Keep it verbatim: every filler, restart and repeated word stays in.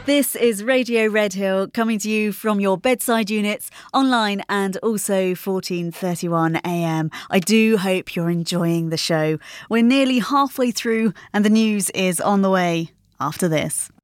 This is Radio Redhill coming to you from your bedside units, online and also fourteen thirty-one a m. I do hope you're enjoying the show. We're nearly halfway through and the news is on the way after this.